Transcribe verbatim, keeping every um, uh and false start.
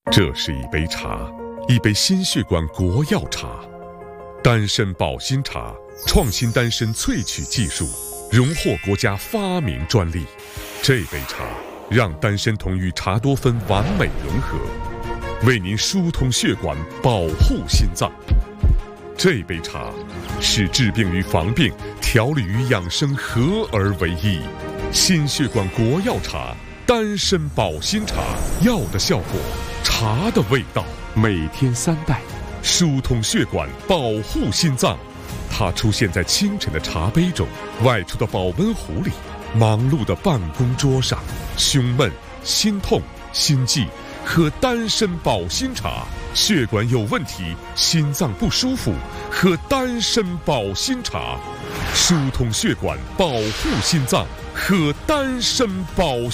这是一杯茶，一杯心血管国药茶，丹参保心茶，创新丹参萃取技术，荣获国家发明专利。这杯茶让丹参酮与茶多酚完美融合，为您疏通血管，保护心脏。这杯茶是治病与防病、调理与养生合而为一。心血管国药茶，丹参保心茶，药的效果，茶的味道。每天三袋，疏通血管，保护心脏。它出现在清晨的茶杯中，外出的保温壶里，忙碌的办公桌上。胸闷、心痛、心悸，喝丹参保心茶；血管有问题，心脏不舒服，喝丹参保心茶。疏通血管，保护心脏，喝丹参保